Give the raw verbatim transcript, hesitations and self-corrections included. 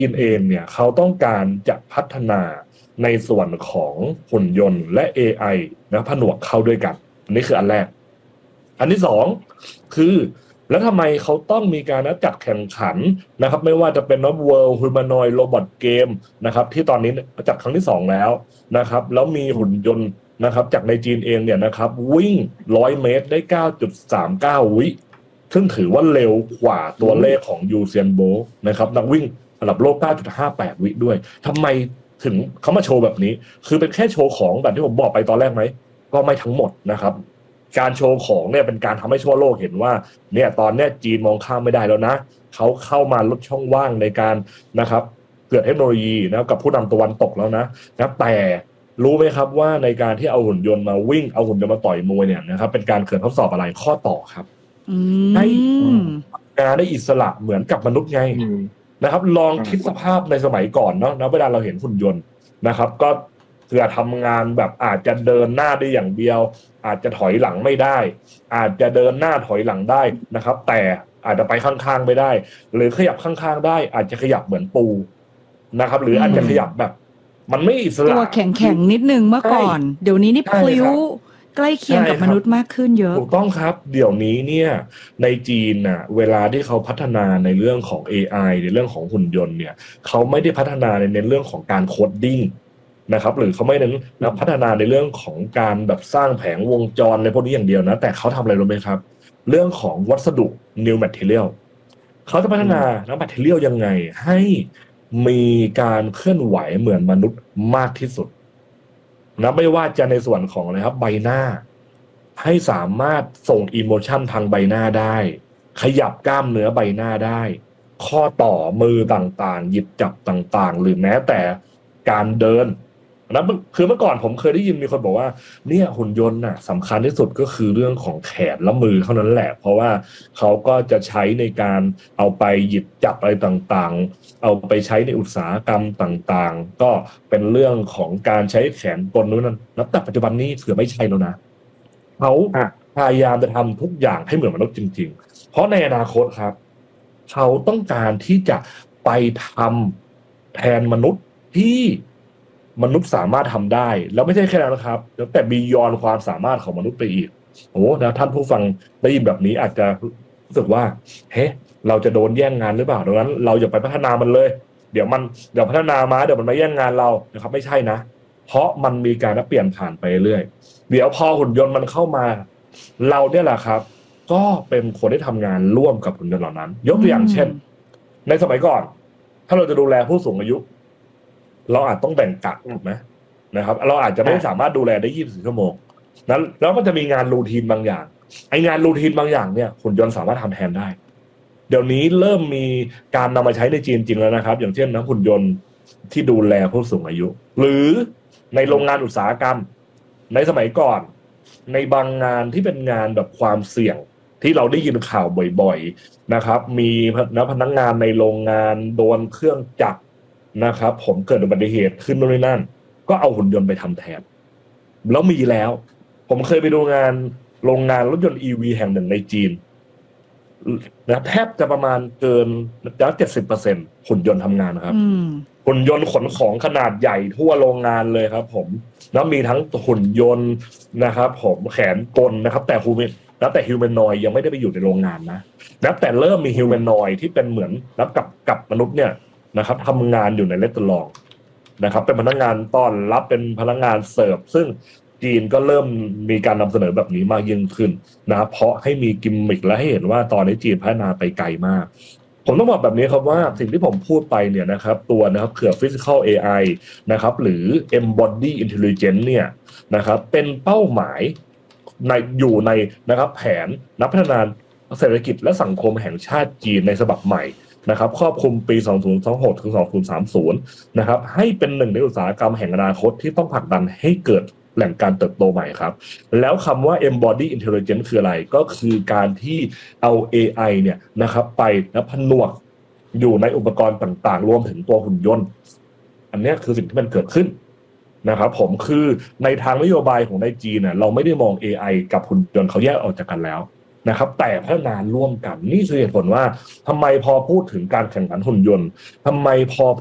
จีนเองเนี่ยเขาต้องการจะพัฒนาในส่วนของหุ่นยนต์และ เอ ไอ นะผนวกเข้าด้วยกันอันนี้คืออันแรกอันที่สองคือแล้วทำไมเขาต้องมีการนัดจัดแข่งขันนะครับไม่ว่าจะเป็น World Humanoid Robot Game นะครับที่ตอนนี้จัดครั้งที่สองแล้วนะครับแล้วมีหุ่นยนต์นะครับจากในจีนเองเนี่ยนะครับวิ่งหนึ่งร้อยเมตรได้ เก้าจุดสามเก้า วิซึ่งถือว่าเร็วกว่าตัวเลขของยูเซียนโบล์นะครับนักวิ่งระดับโลก เก้าจุดห้าแปด วิด้วยทำไมถึงเขามาโชว์แบบนี้คือเป็นแค่โชว์ของแบบที่ผมบอกไปตอนแรกไหมก็ไม่ทั้งหมดนะครับการโชว์ของเนี่ยเป็นการทำให้ทั่วโลกเห็นว่าเนี่ยตอนนี้จีนมองข้ามไม่ได้แล้วนะเขาเข้ามาลดช่องว่างในการนะครับเกิดเทคโนโลยีนะกับผู้นำตะวันตกแล้วนะนะแต่รู้ไหมครับว่าในการที่เอาหุ่นยนต์มาวิ่งเอาหุ่นยนต์มาต่อยมวยเนี่ยนะครับเป็นการเกิดทดสอบอะไรข้อต่อครับให้งานได้อิสระเหมือนกับมนุษย์ไงนะครับลองคิดสภาพในสมัยก่อนเนาะนะเวลาเราเห็นหุ่นยนต์นะครับก็เพื่อทำงานแบบอาจจะเดินหน้าได้อย่างเดียวอาจจะถอยหลังไม่ได้อาจจะเดินหน้าถอยหลังได้นะครับแต่อาจจะไปข้างๆไม่ได้หรือขยับข้างๆได้อาจจะขยับเหมือนปูนะครับหรืออาจจะขยับแบบมันไม่อิสระตัวแข็งๆนิดนึงเมื่อก่อนเดี๋ยวนี้นี่พลิ้วใกล้เคียงกับมนุษย์มากขึ้นเยอะถูกต้องครับเดี๋ยวนี้เนี่ยในจีนน่ะเวลาที่เขาพัฒนาในเรื่องของ เอ ไอ ในเรื่องของหุ่นยนต์เนี่ยเขาไม่ได้พัฒนาในเรื่องของการโคดดิ้งนะครับหรือเขาไม่ได้พัฒนาในเรื่องของการแบบสร้างแผงวงจรในพวกนี้อย่างเดียวนะแต่เขาทำอะไรรู้ไหมครับเรื่องของวัสดุ new material เขาจะพัฒนาน้ำ material ยังไงให้มีการเคลื่อนไหวเหมือนมนุษย์มากที่สุดนะไม่ว่าจะในส่วนของอะไรครับใบหน้าให้สามารถส่งอิโมชันทางใบหน้าได้ขยับกล้ามเนื้อใบหน้าได้ข้อต่อมือต่างๆหยิบจับต่างๆหรือแม้แต่การเดินนะคือเมื่อก่อนผมเคยได้ยินมีคนบอกว่าเนี่ยหุ่นยนต์น่ะสำคัญที่สุดก็คือเรื่องของแขนและมือเท่านั้นแหละเพราะว่าเขาก็จะใช้ในการเอาไปหยิบจับอะไรต่างๆเอาไปใช้ในอุตสาหกรรมต่างๆก็เป็นเรื่องของการใช้แขนกลนู้นนั้นแต่ปัจจุบันนี้ถือไม่ใช่แล้วนะเขาพยายามจะทำทุกอย่างให้เหมือนมนุษย์จริงๆเพราะในอนาคตครับเขาต้องการที่จะไปทำแทนมนุษย์ที่มนุษย์สามารถทำได้แล้วไม่ใช่แค่นั้นนะครับแต่บียอนความสามารถของมนุษย์ไปอีกโอ้นะท่านผู้ฟังได้ยินแบบนี้อาจจะรู้สึกว่าเฮ้เราจะโดนแย่งงานหรือเปล่าดังนั้นเราอย่าไปพัฒนามันเลยเดี๋ยวมันเดี๋ยวพัฒนามาเดี๋ยวมันมาแย่งงานเรานะครับไม่ใช่นะเพราะมันมีการเปลี่ยนผ่านไปเรื่อยเดี๋ยวพอหุ่นยนต์มันเข้ามาเราเนี่ยแหละครับก็เป็นคนที่ทำงานร่วมกับหุ่นยนต์เหล่านั้นยกตัวอย่างเช่นในสมัยก่อนถ้าเราจะดูแลผู้สูงอายุเราอาจต้องแบ่งกะถูกไหมนะครับเราอาจจะไม่สามารถดูแลได้ยี่สิบสี่ชั่วโมงนั้นแล้วมันจะมีงานรูทีนบางอย่างไองานรูทีนบางอย่างเนี่ยหุ่นยนต์สามารถทำแทนได้เดี๋ยวนี้เริ่มมีการนำมาใช้ในจีนจริงแล้วนะครับอย่างเช่นนะหุ่นยนต์ที่ดูแลผู้สูงอายุหรือในโรงงานอุตสาหกรรมในสมัยก่อนในบางงานที่เป็นงานแบบความเสี่ยงที่เราได้ยินข่าวบ่อยๆนะครับมีพนักงานในโรงงานโดนเครื่องจักรนะครับผมเกิดอุบัติเหตุขึ้นโน่นนี่นั่นก็เอาหุ่นยนต์ไปทำแทนแล้วมีแล้วผมเคยไปดูงานโรงงานรถยนต์ อี วี แห่งหนึ่งในจีนนะแทบจะประมาณเกินจะเจ็ดสิบเปอร์เซ็นต์หุ่นยนต์ทำงานครับหุ่นยนต์ขนของขนาดใหญ่ทั่วโรงงานเลยครับผมแล้วมีทั้งหุ่นยนต์นะครับผมแขนกลนะครับแต่ฮูแมนแล้วแต่ฮิวแมนนอยยังไม่ได้ไปอยู่ในโรงงานนะแล้วแต่เริ่มมีฮิวแมนนอยที่เป็นเหมือนรับกับกับมนุษย์เนี่ยนะครับทำงานอยู่ในเรสตอรองนะครับเป็นพนักงานต้อนรับเป็นพนักงานเสิร์ฟซึ่งจีนก็เริ่มมีการนำเสนอแบบนี้มากยิ่งขึ้นนะเพราะให้มีกิมมิคและให้เห็นว่าตอนนี้จีนพัฒนาไปไกลมากผมต้องบอกแบบนี้ครับว่าสิ่งที่ผมพูดไปเนี่ยนะครับตัวนะครับเครือ Physical เอ ไอ นะครับหรือ Embodied Intelligence เนี่ยนะครับเป็นเป้าหมายในอยู่ในนะครับแผนนับพัฒนาเศรษฐกิจและสังคมแห่งชาติจีนในฉบับใหม่นะครับครอบคลุมปีสองพันยี่สิบหกถึงสองพันสามสิบนะครับให้เป็นหนึ่งในอุตสาหกรรมแห่งอนาคตที่ต้องผลักดันให้เกิดแหล่งการเติบโตใหม่ครับแล้วคำว่า Embodied Intelligence คืออะไรก็คือการที่เอา เอ ไอ เนี่ยนะครับไปนะผนวกอยู่ในอุปกรณ์ต่างๆรวมถึงตัวหุ่นยนต์อันนี้คือสิ่งที่มันเกิดขึ้นนะครับผมคือในทางนโยบายของในจีนเนี่ยเราไม่ได้มอง เอ ไอ กับหุ่นยนต์เขาแยกออกจากกันแล้วนะครับแต่พัฒนาร่วมกันนี่คือเหตุผลว่าทำไมพอพูดถึงการแข่งขันหุ่นยนต์ทำไมพอ